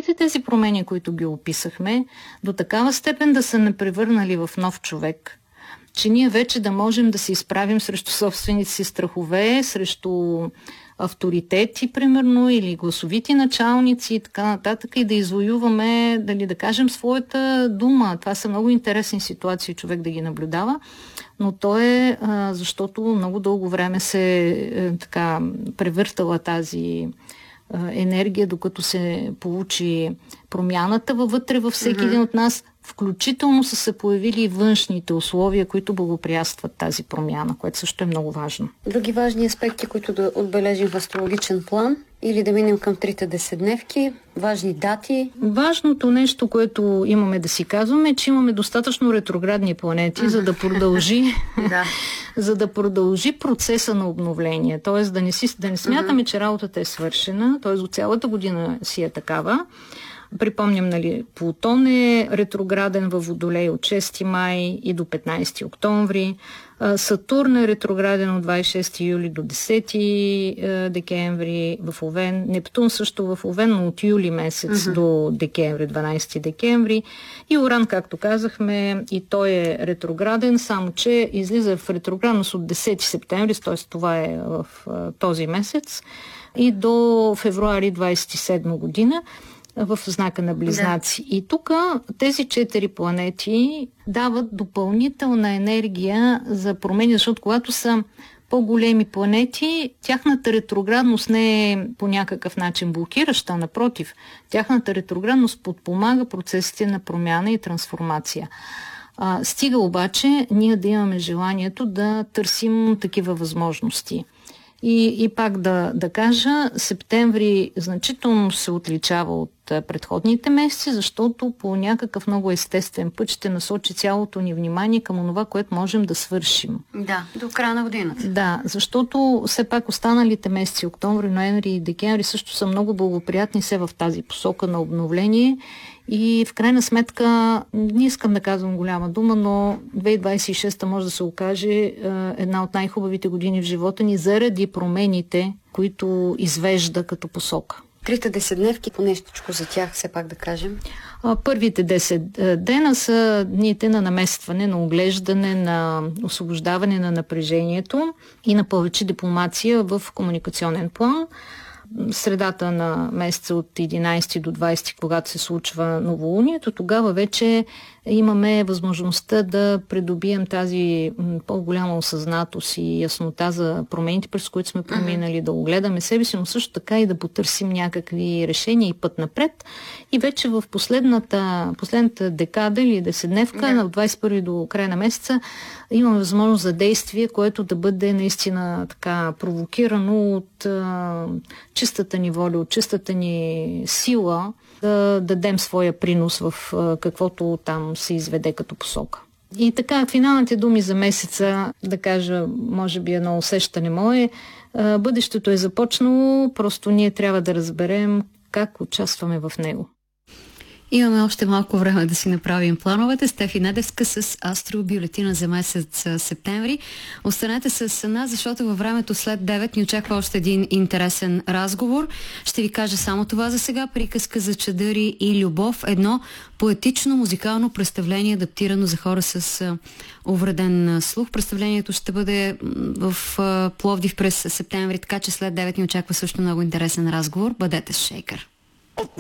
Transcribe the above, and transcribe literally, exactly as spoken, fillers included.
всичките тези промени, които ги описахме, до такава степен да са не превърнали в нов човек, че ние вече да можем да се изправим срещу собствените си страхове, срещу авторитети, примерно, или гласовити началници и така нататък, и да извоюваме, дали да кажем, своята дума. Това са много интересни ситуации, човек да ги наблюдава, но то е а, защото много дълго време се е, така превъртала тази а, енергия, докато се получи промяната вътре във всеки mm-hmm. един от нас. Включително са се появили и външните условия, които благоприятстват тази промяна, което също е много важно. Други важни аспекти, които да отбележим в астрологичен план, или да минем към трите десетдневки, важни дати? Важното нещо, което имаме да си казваме, е, че имаме достатъчно ретроградни планети, за да продължи за да продължи процеса на обновление. Тоест да не, си, да не смятаме, че работата е свършена, т.е. до цялата година си е такава. Припомням, нали, Плутон е ретрограден във Водолей от шести май и до петнайсети октомври. Сатурн е ретрограден от двайсет и шести юли до десети декември в Овен. Нептун също в Овен, но от юли месец uh-huh. до декември, дванайсети декември. И Уран, както казахме, и той е ретрограден, само че излиза в ретроградност от десети септември, т.е. това е в този месец, и до февруари двайсет и седма година. В знака на Близнаци. Да. И тук тези четири планети дават допълнителна енергия за промени, защото когато са по-големи планети, тяхната ретроградност не е по някакъв начин блокираща, напротив, тяхната ретроградност подпомага процесите на промяна и трансформация. А, стига обаче ние да имаме желанието да търсим такива възможности. И, и пак да, да кажа, септември значително се отличава от предходните месеци, защото по някакъв много естествен път ще насочи цялото ни внимание към това, което можем да свършим. Да, до края на годината. Да, защото все пак останалите месеци, октомври, ноември и декември, също са много благоприятни се в тази посока на обновление. И в крайна сметка, не искам да казвам голяма дума, но две хиляди двайсет и шеста може да се окаже е, една от най-хубавите години в живота ни заради промените, които извежда като посока. Трите десетдневки, по нещичко за тях, все пак да кажем. Първите десет дена са дните на наместване, на оглеждане, на освобождаване на напрежението и на повече дипломация в комуникационен план. Средата на месеца от единайсети до двайсети, когато се случва новолунието, тогава вече имаме възможността да придобием тази по-голяма осъзнатост и яснота за промените, през които сме преминали, да огледаме себе си, но също така и да потърсим някакви решения и път напред. И вече в последната, последната декада или десетдневка, да. От двайсет и първи до края на месеца, имаме възможност за действие, което да бъде наистина така провокирано от а, чистата ни воля, от чистата ни сила, да дадем своя принос в а, каквото там се изведе като посока. И така, финалните думи за месеца, да кажа, може би едно усещане мое, а, бъдещето е започнало, просто ние трябва да разберем как участваме в него. Имаме още малко време да си направим плановете. Стефи Недевска с Астробюлетина за месец септември. Останете с нас, защото във времето след девет ни очаква още един интересен разговор. Ще ви кажа само това за сега. Приказка за чадъри и любов. Едно поетично музикално представление, адаптирано за хора с увреден слух. Представлението ще бъде в Пловдив през септември, така че след девет ни очаква също много интересен разговор. Бъдете с Шейкър.